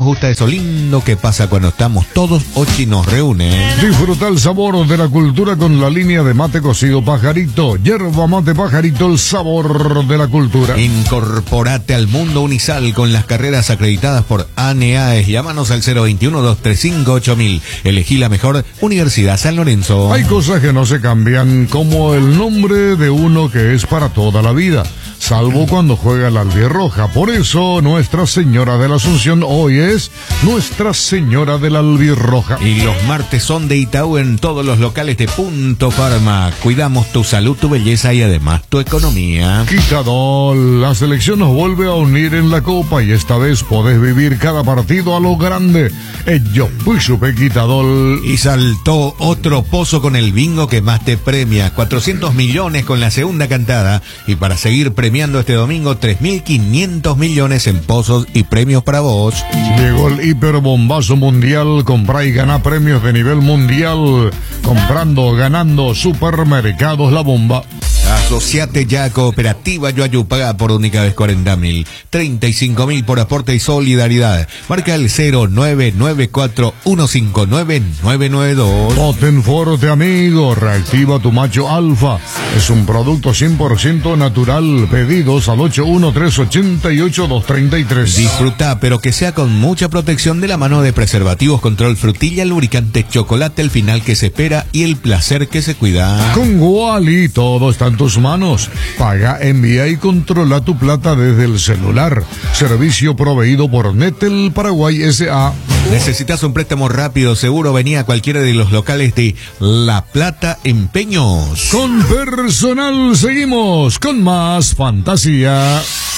gusta eso lindo que pasa cuando estamos todos. Ochi nos reúne. Disfruta el sabor de la cultura con la línea de mate cocido Pajarito. Yerba mate Pajarito, el sabor de la cultura. Incorporate al mundo Unisal con las carreras acreditadas por ANEAES. Llámanos al 021-235-8000. Elegí la mejor Universidad San Lorenzo. Hay cosas que no se cambian, como el nombre de uno que es para toda la vida, salvo cuando juega la albirroja. Por eso Nuestra Señora de la Asunción hoy es Nuestra Señora de la Albirroja. Y los martes son de Itaú en todos los locales de Punto Pharma. Cuidamos tu salud, tu belleza y además tu economía. Quitadol, la selección nos vuelve a unir en la Copa y esta vez podés vivir cada partido a lo grande. Yo fui supe Quitadol. Y saltó otro pozo con el bingo que más te premia. 400 millones con la segunda cantada. Y para seguir premiando este domingo, 3.500 millones en pozos y premios para vos. Llegó el hiperbombazo mundial. Comprá y ganá premios de nivel mundial. Comprando, ganando, Supermercados La Bomba. Asociate ya a Cooperativa Yoayupaga por única vez 40.000. 35.000 por aporte y solidaridad. Marca el 0994-159-992. Potenforte, amigo. Reactiva tu macho alfa. Es un producto 100% natural. Pedidos al 813-88-233. Disfruta, pero que sea con mucha protección de la mano de preservativos, control frutilla, lubricante, chocolate, el final que se espera y el placer que se cuida. Con Wally todo está en tus manos. Paga, envía y controla tu plata desde el celular. Servicio proveído por Netel Paraguay S.A. ¿Necesitas un préstamo rápido, seguro? Venía a cualquiera de los locales de La Plata Empeños. Con Personal seguimos con más fantasía.